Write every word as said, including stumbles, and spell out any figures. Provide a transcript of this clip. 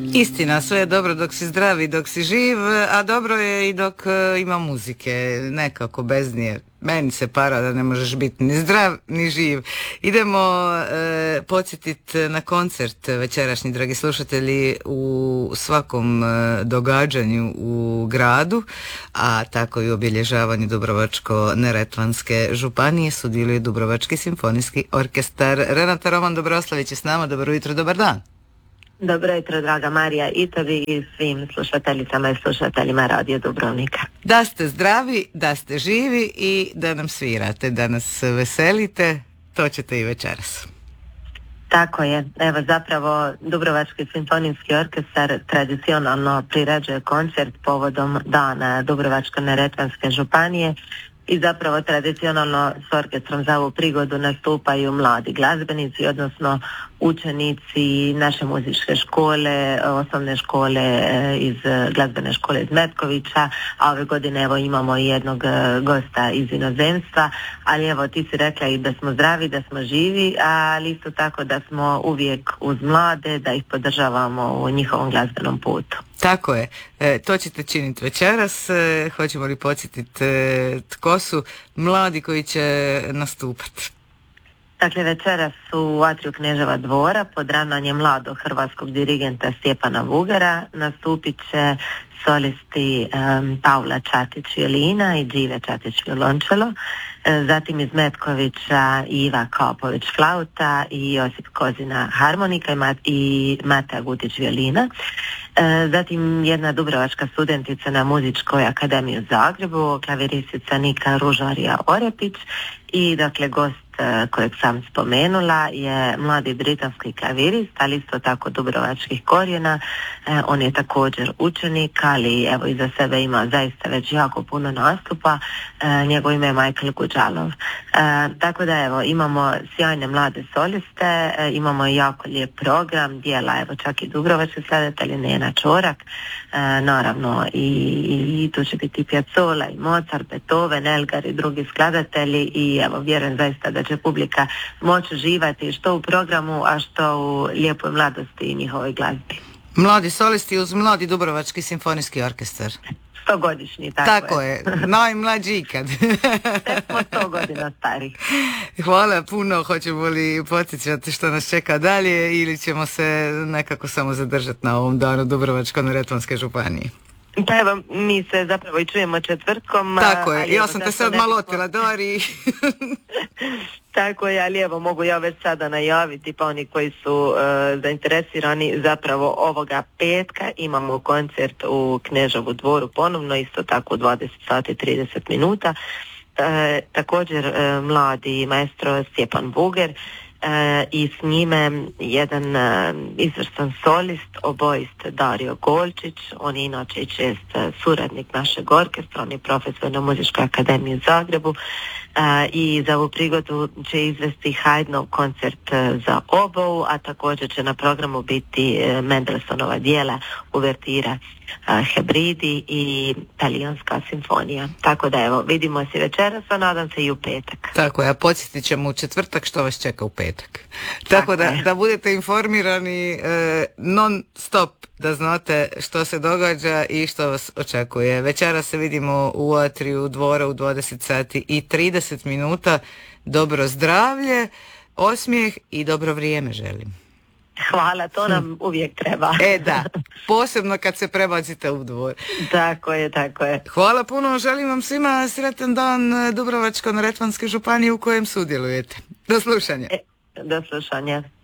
Istina, sve je dobro dok si zdrav i dok si živ, a dobro je i dok uh, ima muzike, nekako bez nje. Meni se para da ne možeš biti ni zdrav ni živ. Idemo uh, podsjetiti na koncert večerašnji, dragi slušatelji, u svakom uh, događanju u gradu, a tako i u obilježavanju Dubrovačko-neretvanske županije sudjeluje Dubrovački simfonijski orkestar. Renata Roman Dobroslavić je s nama, dobro jutro, dobar dan. Dobro jutro, draga Marija, i tebi i svim slušateljicama i slušateljima Radio Dubrovnika. Da ste zdravi, da ste živi i da nam svirate, da nas veselite, to ćete i večeras. Tako je, evo zapravo Dubrovački simfonijski orkestar tradicionalno priređuje koncert povodom dana Dubrovačko-neretvanske županije i zapravo tradicionalno s orkestrom za ovu prigodu nastupaju mladi glazbenici, odnosno učenici naše muzičke škole, osnovne škole iz glazbene škole iz Metkovića, a ove godine evo imamo i jednog gosta iz inozemstva, ali evo ti si rekla i da smo zdravi, da smo živi, ali isto tako da smo uvijek uz mlade, da ih podržavamo u njihovom glazbenom putu. Tako je, e, to ćete činiti večeras. E, hoćemo li podsjetiti e, tko su mladi koji će nastupati? Dakle, večeras u atriju Kneževa dvora pod ravnanjem mladog hrvatskog dirigenta Stjepana Vugera nastupit će solisti um, Paula Čatić violina i Đive Čatić violončelo, e, zatim iz Metkovića Iva Kapović flauta i Josip Kozina harmonika i, Mat- i Mata Gutić violina. E, zatim jedna dubrovačka studentica na Muzičkoj akademiji u Zagrebu, klaviristica Nika Ružarija Orepić i dakle gost kojeg sam spomenula je mladi britanski klavirist, ali isto tako dubrovačkih korijena. E, on je također učenik, ali evo iza sebe ima zaista već jako puno nastupa. E, njegov ime je Michael Guđalov. E, tako da evo imamo sjajne mlade soliste, e, imamo jako lijep program, dijela evo čak i dubrovački skladatelji, Nena Čorak, e, naravno i, i tu će biti Piazzolla i Mozart, Beethoven, Elgar i drugi skladatelji i evo vjerujem zaista da će publika moći uživati što u programu, a što u lijepoj mladosti i njihovoj glazbi. Mladi solisti uz mladi Dubrovački simfonijski orkestar. Stogodišnji, tako, tako je. je. Najmlađi ikad. Tek smo sto godina stari. Hvala puno. Hoćemo li podsjećati što nas čeka dalje ili ćemo se nekako samo zadržati na ovom danu Dubrovačko-neretvanske županije? Pa evo, mi se zapravo i čujemo četvrtkom. Tako je, ja sam te sad malo otila, Dori. Tako je, ali evo mogu ja već sada najaviti, pa oni koji su uh, zainteresirani, zapravo ovoga petka imamo koncert u Kneževu dvoru ponovno, isto tako u dvadeset sati i trideset minuta. Uh, također uh, mladi maestro Stjepan Vuger, E, i s njime jedan e, izvrstan solist, oboist Dario Golčić. On je inače i čest suradnik našeg orkestra, on je profesor na Muzičkoj akademiji u Zagrebu e, i za ovu prigodu će izvesti Haydnov koncert za obovu, a također će na programu biti e, Mendelssohnova djela, uvertira e, Hebridi i Talijanska simfonija. Tako da evo, vidimo se večeras, a nadam se i u petak. Tako je, a podsjetit ćemo u četvrtak što vas čeka u petak. Tako, Tako da, da budete informirani e, non stop, da znate što se događa i što vas očekuje. Večera se vidimo u atriju dvora u dvadeset sati i trideset minuta. Dobro zdravlje, osmijeh i dobro vrijeme želim. Hvala, to nam uvijek treba. E da, posebno kad se prebacite u dvor. Tako je, tako je. Hvala puno, želim vam svima sretan dan Dubrovačko-neretvanske županije u kojem sudjelujete. Do slušanja. E, do slušanja.